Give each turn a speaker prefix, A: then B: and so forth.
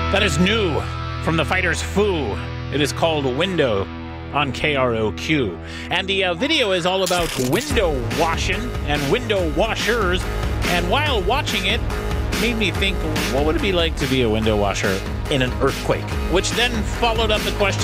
A: That is new from the Fighters Foo. It is called Window on KROQ. And the video is all about window washing and window washers. And while watching it, made me think, what would it be like to be a window washer in an earthquake? Which then followed up the question,